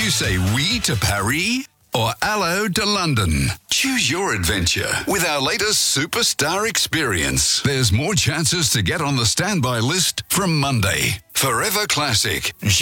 you say oui to Paris or hello to London? Choose your adventure with our latest superstar experience. There's more chances to get on the standby list from Monday. Forever Classic.